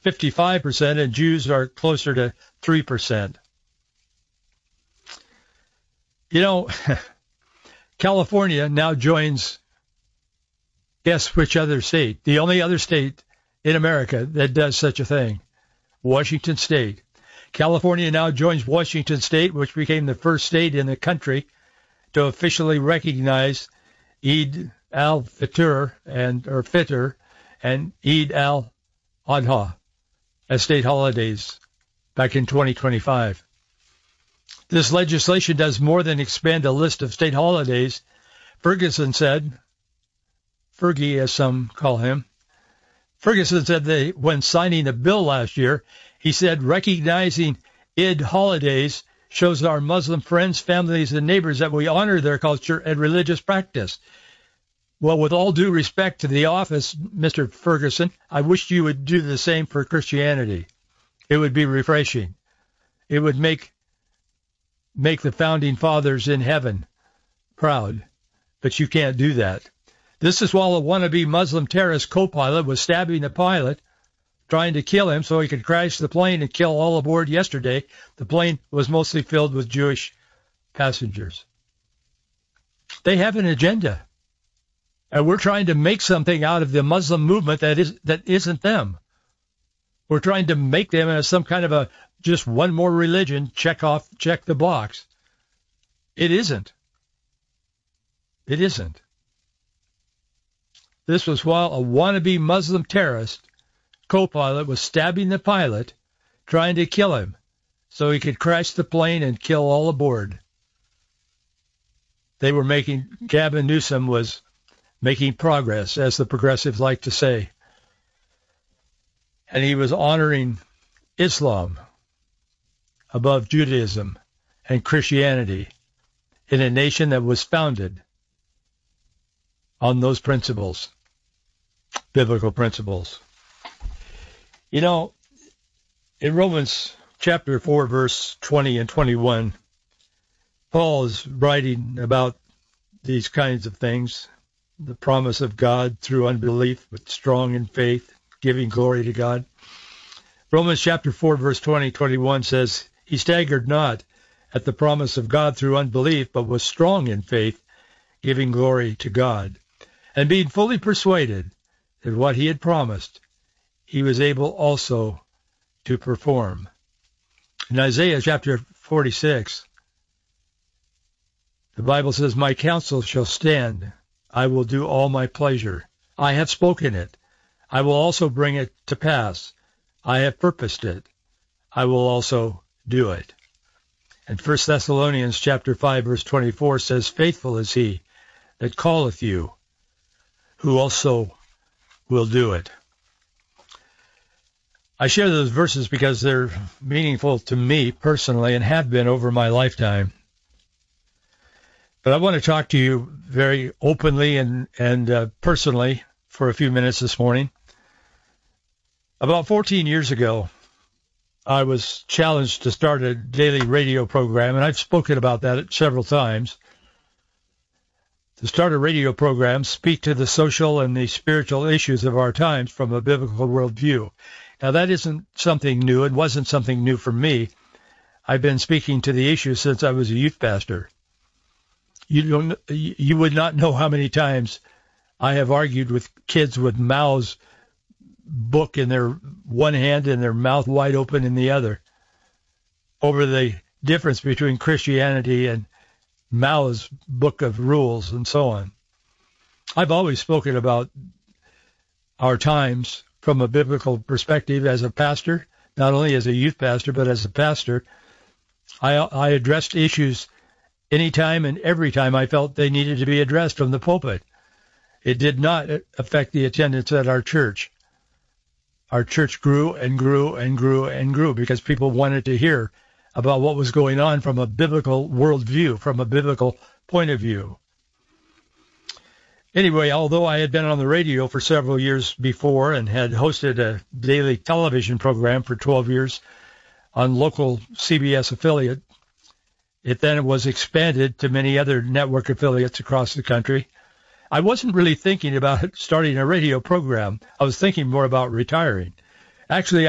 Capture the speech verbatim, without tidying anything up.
fifty-five percent, and Jews are closer to three percent. You know, California now joins, guess which other state? The only other state in America that does such a thing, Washington State. California now joins Washington State, which became the first state in the country to officially recognize Eid al-Fitr and or Fitr and Eid al-Adha as state holidays back in twenty twenty-five. This legislation does more than expand a list of state holidays. Ferguson said, Fergie as some call him, Ferguson said that when signing a bill last year, he said recognizing Eid holidays shows our Muslim friends, families, and neighbors that we honor their culture and religious practice. Well, with all due respect to the office, Mister Ferguson, I wish you would do the same for Christianity. It would be refreshing. It would make make the founding fathers in heaven proud. But you can't do that. This is while a wannabe Muslim terrorist co-pilot was stabbing the pilot, trying to kill him so he could crash the plane and kill all aboard yesterday. The plane was mostly filled with Jewish passengers. They have an agenda. And we're trying to make something out of the Muslim movement that is that isn't them. We're trying to make them as some kind of a just one more religion, check off, check the box. It isn't. It isn't. This was while a wannabe Muslim terrorist co-pilot was stabbing the pilot, trying to kill him so he could crash the plane and kill all aboard. They were making, Gavin Newsom was making progress, as the progressives like to say. And he was honoring Islam above Judaism and Christianity in a nation that was founded on those principles, biblical principles. You know, in Romans chapter four, verse twenty and twenty-one, Paul is writing about these kinds of things, the promise of God through unbelief, but strong in faith, giving glory to God. Romans chapter four, verse twenty, twenty-one says, he staggered not at the promise of God through unbelief, but was strong in faith, giving glory to God. And being fully persuaded that what he had promised, he was able also to perform. In Isaiah chapter forty-six, the Bible says, my counsel shall stand. I will do all my pleasure. I have spoken it. I will also bring it to pass. I have purposed it. I will also do it. And First Thessalonians chapter five, verse twenty-four says, faithful is he that calleth you, who also will do it. I share those verses because they're meaningful to me personally and have been over my lifetime. But I want to talk to you very openly and, and uh, personally for a few minutes this morning. About fourteen years ago, I was challenged to start a daily radio program, and I've spoken about that several times. To start a radio program, speak to the social and the spiritual issues of our times from a biblical worldview. Now, that isn't something new. It wasn't something new for me. I've been speaking to the issues since I was a youth pastor. You don't, you would not know how many times I have argued with kids with Mao's book in their one hand and their mouth wide open in the other over the difference between Christianity and Mao's book of rules and so on. I've always spoken about our times from a biblical perspective as a pastor, not only as a youth pastor, but as a pastor. I, I addressed issues anytime and every time I felt they needed to be addressed from the pulpit. It did not affect the attendance at our church. Our church grew and grew and grew and grew because people wanted to hear about what was going on from a biblical worldview, from a biblical point of view. Anyway, although I had been on the radio for several years before and had hosted a daily television program for twelve years on local C B S affiliate, it then was expanded to many other network affiliates across the country. I wasn't really thinking about starting a radio program. I was thinking more about retiring. Actually,